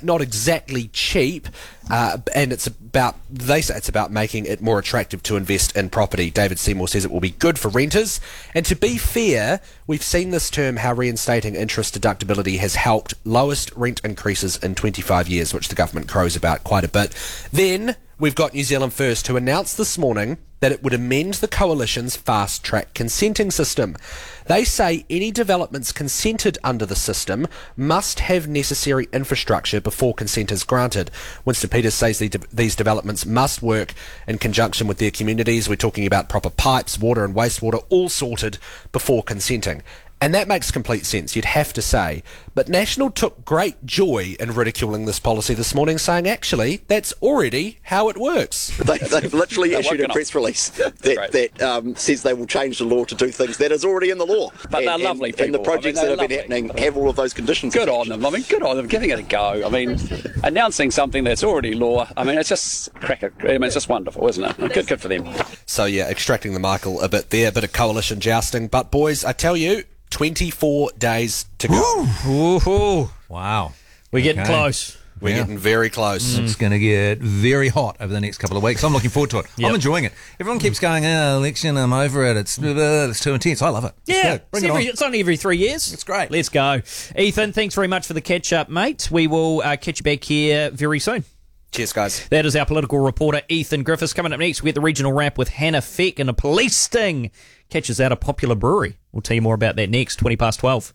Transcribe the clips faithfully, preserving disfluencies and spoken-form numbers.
not exactly cheap, uh, and it's about, they say it's about making it more attractive to invest in property. David Seymour says it will be good for renters, and to be fair, we've seen this term how reinstating interest deductibility has helped lowest rent increases in twenty-five years, which the government crows about quite a bit. Then we've got New Zealand First, who announced this morning that it would amend the Coalition's fast-track consenting system. They say any developments consented under the system must have necessary infrastructure before consent is granted. Winston Peters says the de- these developments must work in conjunction with their communities. We're talking about proper pipes, water and wastewater, all sorted before consenting. And that makes complete sense, you'd have to say. But National took great joy in ridiculing this policy this morning, saying, actually, that's already how it works. They, they've literally issued a press release that, that um, says they will change the law to do things that is already in the law. But and, they're lovely and, people. And the projects I mean, that have been happening lovely. have all of those conditions. Good on them. I mean, good on them, giving it a go. I mean, announcing something that's already law. I mean, it's just crack it. I mean, it's just wonderful, isn't it? Good, good for them. So, yeah, extracting the Michael a bit there, a bit of coalition jousting. But, boys, I tell you, twenty-four days to go. Ooh, ooh. Wow. We're getting Okay. close. We're Yeah. getting very close. It's going to get very hot over the next couple of weeks. I'm looking forward to it. Yep. I'm enjoying it. Everyone keeps going, oh, election, I'm over it. It's, uh, it's too intense. I love it. Let's Yeah, go. Bring it's, it every, on. it's only every three years. It's great. Let's go. Ethan, thanks very much for the catch-up, mate. We will uh, catch you back here very soon. Cheers, guys. That is our political reporter, Ethan Griffiths. Coming up next, we get the regional wrap with Hannah Feck and a police sting. Catches out a popular brewery. We'll tell you more about that next, twenty past twelve.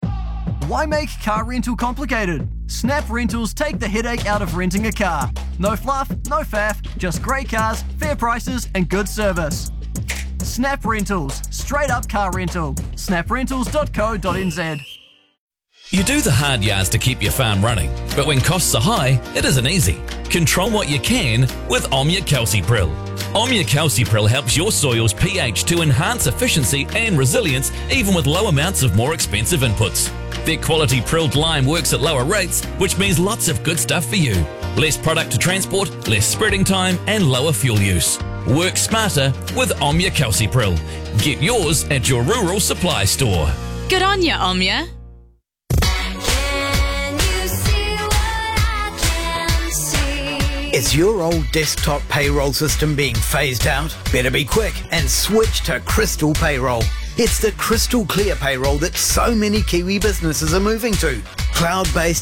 Why make car rental complicated? Snap Rentals take the headache out of renting a car. No fluff, no faff, just great cars, fair prices and good service. Snap Rentals, straight up car rental. snap rentals dot co dot n z. You do the hard yards to keep your farm running, but when costs are high, it isn't easy. Control what you can with Omnia Calcipril. Omnia Calcipril helps your soil's pH to enhance efficiency and resilience even with low amounts of more expensive inputs. Their quality prilled lime works at lower rates, which means lots of good stuff for you. Less product to transport, less spreading time, and lower fuel use. Work smarter with Omnia Calcipril. Get yours at your rural supply store. Good on ya, Omnia. Is your old desktop payroll system being phased out? Better be quick and switch to Crystal Payroll. It's the crystal clear payroll that so many Kiwi businesses are moving to. Cloud-based